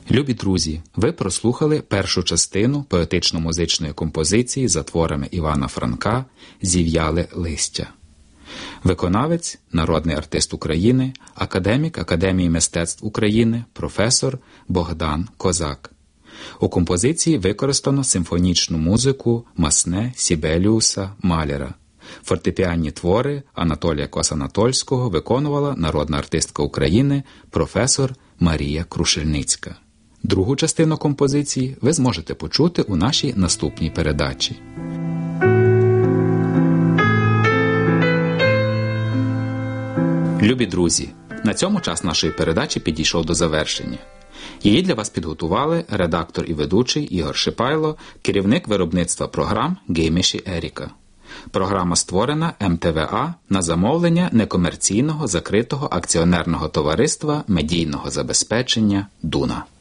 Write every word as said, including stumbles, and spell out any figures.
Любі друзі, ви прослухали першу частину поетично-музичної композиції за творами Івана Франка «Зів'яле листя». Виконавець – народний артист України, академік Академії мистецтв України, професор Богдан Козак. У композиції використано симфонічну музику Масне, Сібеліуса, Маляра. Фортепіанні твори Анатолія Кос-Анатольського виконувала народна артистка України, професор Марія Крушельницька. Другу частину композиції ви зможете почути у нашій наступній передачі. Любі друзі, на цьому час нашої передачі підійшов до завершення. Її для вас підготували редактор і ведучий Ігор Шипайло, керівник виробництва програм Гейміші Еріка. Програма створена ем те ве а на замовлення некомерційного закритого акціонерного товариства медійного забезпечення «Дуна».